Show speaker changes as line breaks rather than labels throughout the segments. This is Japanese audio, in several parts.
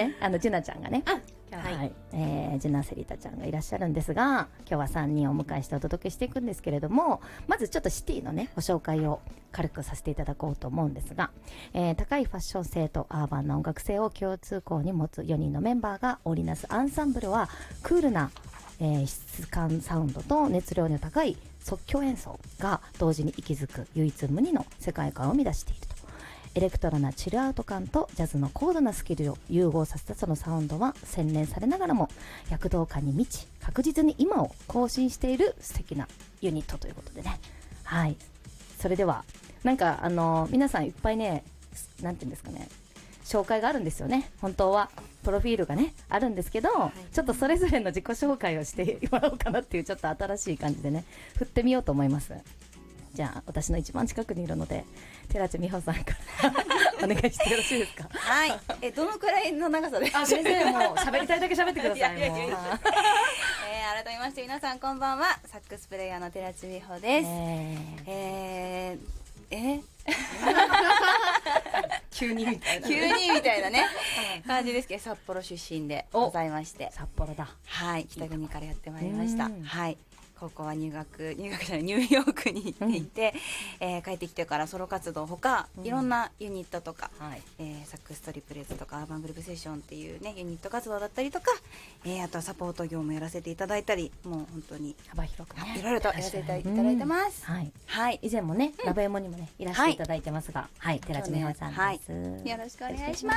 ね、ジュナちゃんがね、
はい、
ジュナセリタちゃんがいらっしゃるんですが、今日は3人をお迎えしてお届けしていくんですけれども、まずちょっとシティのねご紹介を軽くさせていただこうと思うんですが、高いファッション性とアーバンな音楽性を共通項に持つ4人のメンバーが織りなすアンサンブルは、クールな、質感サウンドと熱量の高い即興演奏が同時に息づく唯一無二の世界観を生み出していると。エレクトロなチルアウト感とジャズの高度なスキルを融合させたそのサウンドは、洗練されながらも躍動感に満ち、確実に今を更新している素敵なユニットということでね。はい、それではなんか皆さんいっぱいね、なんていうんですかね、紹介があるんですよね。本当はプロフィールがねあるんですけど、ちょっとそれぞれの自己紹介をしてもらおうかなっていう、ちょっと新しい感じでね振ってみようと思います。じゃあ私の一番近くにいるので、寺地美穂さんからお願いしてよろしいですか。
はい。どのくらいの長さで？
先生もう喋りたいだけ喋ってください。もう
改めまして皆さんこんばんは、サックスプレイヤーの寺地美穂です。
急にみ
たいなね感じですけど、札幌出身でございまして、
札幌だ。
はい、北国からやってまいりました。はい。高校はニューヨークに行っていて、帰ってきてからソロ活動ほか、いろんなユニットとか、サックストリプレーズとかアーバングループセッションっていうねユニット活動だったりとか、あとはサポート業もやらせていただいたり、もう本当に
幅広くね
いろいろとやらせていただいてます。
はい、以前もねラブエモにもねいらしていただいてますが、はい、寺地美穂さんです。
よろしくお願いします。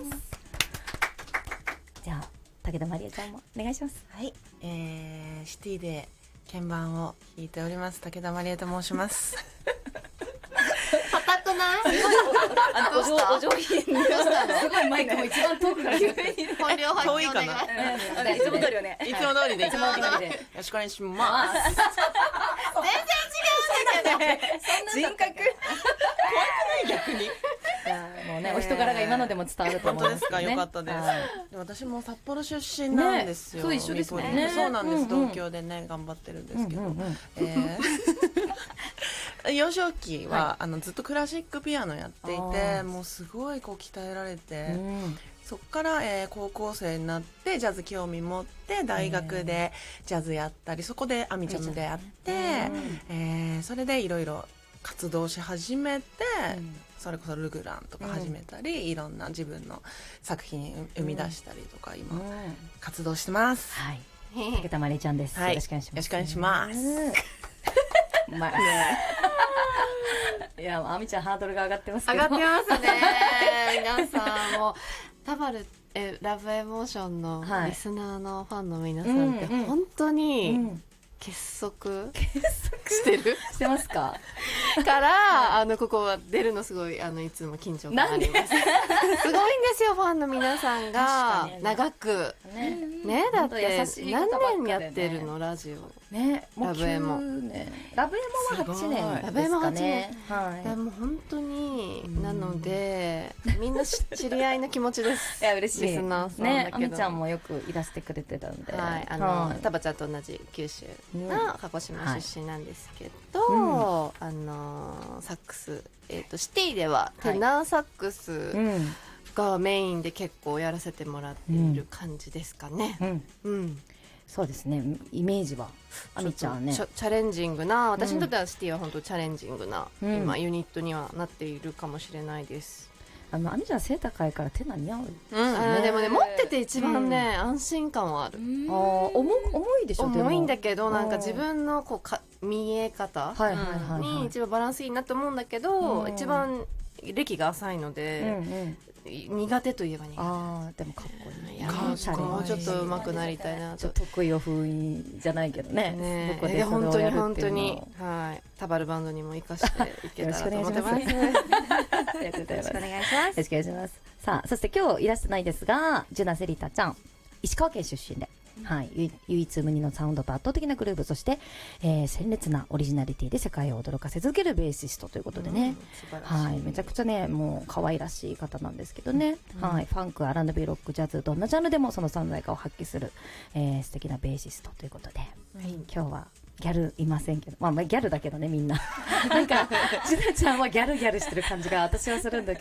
じゃあ武田まりえちゃんもお願いします。
はい、シティで鍵盤を弾いております武田まりえと申します。
硬くない？お上品。
すごいマイクも一番遠くから
本領発揮
遠いかな。
いつも通りよね。
いつも通りでいきます。よろしくお願いします。
全然違うんだけど。人格。怖く
ない逆に。
もうねお人柄が今のでも伝わると思います。
本当ですか、よかったです。私も札幌出身なんですよ。
そう一緒ですね。
そうなんです。東京でね頑張ってるんですけど。幼少期はずっとクラシックピアノやっていて、もうすごいこう鍛えられて、そこから高校生になってジャズ興味持って、大学でジャズやったり、そこでアミちゃんと出会って、それでいろいろ活動し始めて、それこそルグランとか始めたり、いろんな自分の作品生み出したりとか今活動してます。
はい、武田まりえちゃんです。よろしくお願いします。
よろしくお願いします。
いや、あみちゃんハードルが上がってますけど。
上がってますね。皆さんもタバルラブエモーションのリスナーのファンの皆さんって本当に結束してる
してますか？
からここは出るのすごいいつも緊張感あります。すごいんですよ、ファンの皆さんが長くね。だって何年やってるのラジオ
ね。
ラブエモ
ラブエモは8年。
ラブエモ8年。
はい。
もう本当になのでみんな知り合いの気持ちです。
いや嬉しい。
リスナーさん
ね。
だけど。
あみちゃんもよくいらしてくれてたんで。
はい。タバちゃんと同じ九州の鹿児島出身なんですけど、サックスシティではテナーサックスがメインで結構やらせてもらっている感じですかね。
そうですね、イメージはあみちゃんね
チャレンジングな、私にとってはシティは本当チャレンジングな、今ユニットにはなっているかもしれないです。
あみちゃん背高いから手が似合う。
でもね、持ってて一番ね、安心感はある。
重いでしょ。
重いんだけど、なんか自分のこう見え方に一番バランスいいなと思うんだけど、一番歴が浅いので、苦手といえば苦手。
でもかっこいい。
もうちょっと上手くなりたいなと。
得意を封印じゃないけどね。
本当にタバルバンドにも生かしていけたらと思ってます。
よろしくお願いします。さあ、そして今日いらしてないですが、ジュナセリタちゃん、石川県出身で、唯一無二のサウンドと圧倒的なグルーヴ、そして、鮮烈なオリジナリティで世界を驚かせ続けるベーシストということでね、めちゃくちゃね、もう可愛らしい方なんですけどね、ファンク、R&B、ロック、ジャズ、どんなジャンルでもその存在感を発揮する、素敵なベーシストということで、今日はギャルいませんけど、ギャルだけどね、みんななんかジュナちゃんはギャルしてる感じが私はするんだけど